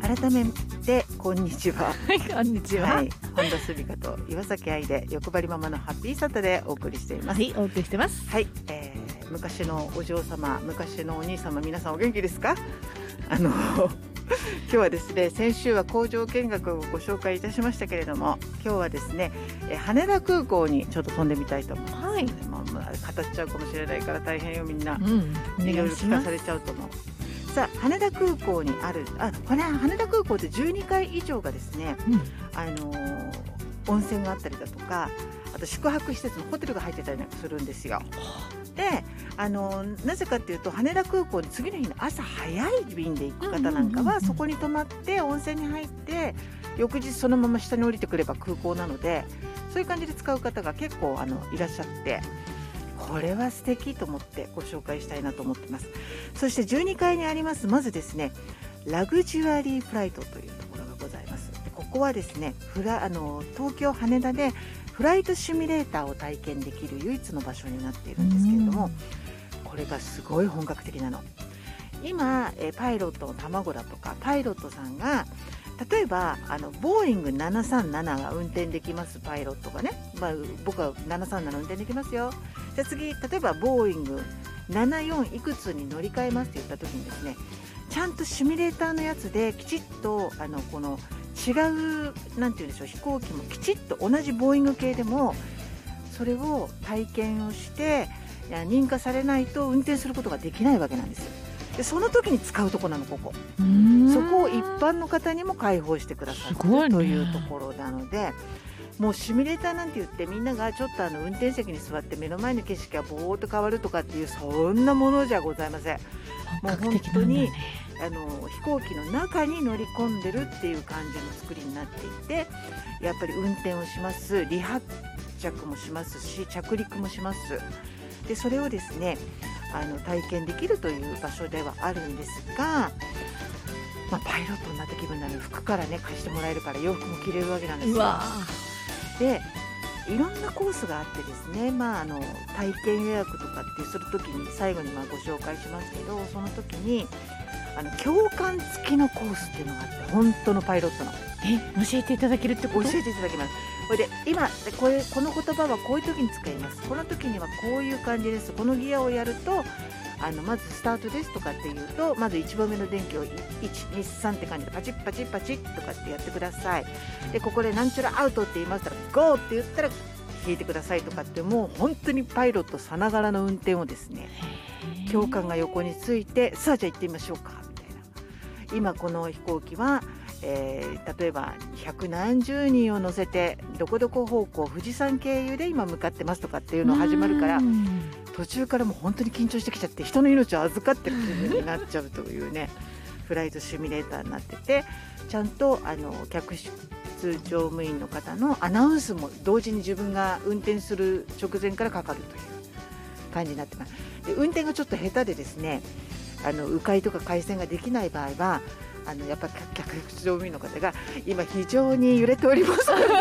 改めてこんにちは。 はい、こんにちは。 はい、本田澄香と岩崎愛で欲張りママのハッピーサタデーお送りしています。 はい、お送りしてます。 はい、昔のお嬢様、昔のお兄様、皆さんお元気ですか？今日はですね、先週は工場見学をご紹介いたしましたけれども、今日はですね、羽田空港にちょっと飛んでみたいと思います。 はい、 まあ、語っちゃうかもしれないから大変よみんな、 おいろいろ願いします。 聞かされちゃうと思う。さあ、羽田空港にある羽田空港って12階以上がですね、温泉があったりだとか、あと宿泊施設のホテルが入ってたりなんかするんですよ。で、なぜかっていうと、羽田空港に次の日の朝早い便で行く方なんかはそこに泊まって温泉に入って翌日そのまま下に降りてくれば空港なので、そういう感じで使う方が結構いらっしゃって、これは素敵と思ってご紹介したいなと思ってます。そして12階にあります、まずですね、ラグジュアリーフライトというところがございます。でここはですね、東京羽田でフライトシミュレーターを体験できる唯一の場所になっているんですけれども、これがすごい本格的なの。今パイロットの卵だとか、パイロットさんが例えばボーイング737が運転できますパイロットがね、僕は737運転できますよ。じゃあ次、例えばボーイング74いくつに乗り換えますって言った時にですね、ちゃんとシミュレーターのやつできちっとこの違うなんて言うんでしょう、飛行機もきちっと同じボーイング系でもそれを体験をして認可されないと運転することができないわけなんですよ。でその時に使うところなの、ここ。そこを一般の方にも開放してくださってるというところなので、もうシミュレーターなんて言ってみんながちょっと運転席に座って目の前の景色がぼーっと変わるとかっていう、そんなものじゃございません。もう本当に飛行機の中に乗り込んでるっていう感じの作りになっていて、やっぱり運転をします、離発着もしますし着陸もします。でそれをですね体験できるという場所ではあるんですが、パイロットになった気分なので服からね貸してもらえるから洋服も着れるわけなんですよ。でいろんなコースがあってですね、体験予約とかってするときに最後にご紹介しますけど、その時に教官付きのコースっていうのがあって、本当のパイロットの教えていただけるってこと？ 教えていただきます。それで今この言葉はこういう時に使います、この時にはこういう感じです、このギアをやるとまずスタートですとかっていうと、まず1番目の電気を123って感じでパチッパチッパチッとかってやってください。でここでなんちゃらアウトって言いましたらゴーって言ったら引いてくださいとかって、もう本当にパイロットさながらの運転をですね、教官が横について、さあじゃあ行ってみましょうかみたいな。今この飛行機は例えば百何十人を乗せてどこどこ方向富士山経由で今向かってますとかっていうのが始まるから、途中からもう本当に緊張してきちゃって、人の命を預かってる気分になっちゃうというねフライトシミュレーターになってて、ちゃんと客室乗務員の方のアナウンスも同時に自分が運転する直前からかかるという感じになってます。で運転がちょっと下手でですね、迂回とか回線ができない場合はやっぱり客室乗務員の方が今非常に揺れておりますので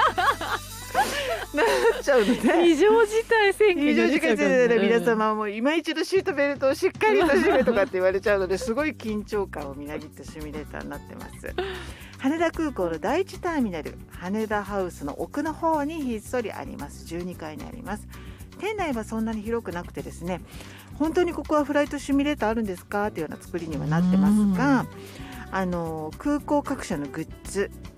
なっちゃうので、 非常事態宣言で皆様も今一度シートベルトをしっかりと締めとかって言われちゃうので、すごい緊張感をみなぎったシミュレーターになってます。羽田空港の第一ターミナル羽田ハウスの奥の方にひっそりあります。12階にあります。店内はそんなに広くなくてですね、本当にここはフライトシミュレーターあるんですかっていうような作りにはなってますが、空港各社のグッズ